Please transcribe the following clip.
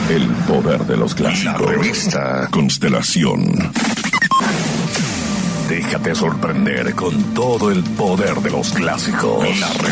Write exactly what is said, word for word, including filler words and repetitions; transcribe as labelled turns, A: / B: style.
A: El poder de los clásicos. La revista Constelación. Déjate sorprender con todo el poder de los clásicos. La